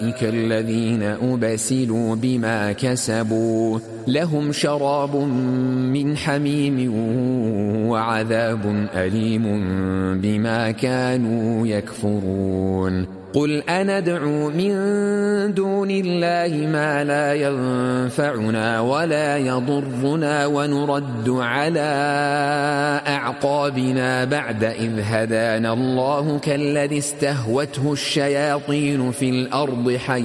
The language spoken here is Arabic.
الذين أبسلوا بما كسبوا لهم شراب من حميم وعذاب أليم بما كانوا يكفرون قل أندعو من دون الله ما لا ينفعنا ولا يضرنا ونرد على أعقابنا بعد إذ هدانا الله كالذي استهوته الشياطين في الأرض